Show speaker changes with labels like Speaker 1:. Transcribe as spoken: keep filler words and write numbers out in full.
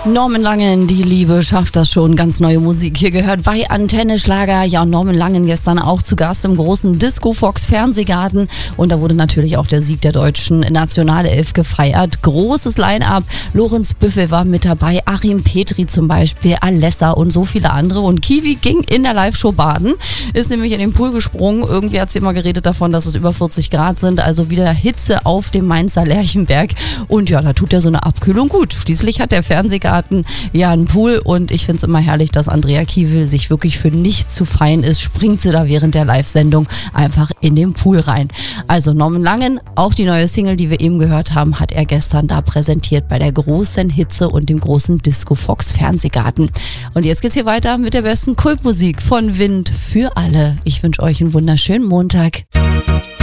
Speaker 1: Norman Langen, die Liebe schafft das schon. Ganz neue Musik hier gehört bei Antenne Schlager. Ja, Norman Langen gestern auch zu Gast im großen Disco Fox Fernsehgarten. Und da wurde natürlich auch der Sieg der deutschen Nationalelf gefeiert. Großes Line-Up. Lorenz Büffel war mit dabei, Achim Petri zum Beispiel, Alessa und so viele andere. Und Kiwi ging in der Live-Show baden, ist nämlich in den Pool gesprungen. Irgendwie hat sie immer geredet davon, dass es über vierzig Grad sind. Also wieder Hitze auf dem Mainzer Lerchenberg. Und ja, da tut ja so eine Abkühlung gut. Schließlich hat der Fernsehgarten ja einen Pool und ich finde es immer herrlich, dass Andrea Kiewel sich wirklich für nicht zu fein ist, springt sie da während der Live-Sendung einfach in den Pool rein. Also Norman Langen, auch die neue Single, die wir eben gehört haben, hat er gestern da präsentiert bei der großen Hitze und dem großen Disco Fox Fernsehgarten. Und jetzt geht's hier weiter mit der besten Kultmusik von Wind für alle. Ich wünsche euch einen wunderschönen Montag.